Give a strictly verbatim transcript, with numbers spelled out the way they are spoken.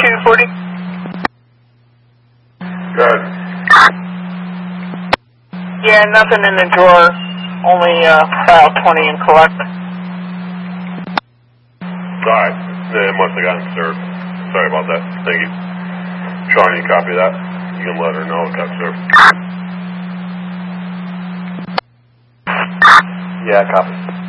two forty. Good. Yeah, nothing in the drawer. Only uh, file twenty in collect. Alright. It must have gotten served. Sorry about that. Thank you. Sean, you copy that? You can let her know it got served. Yeah, copy.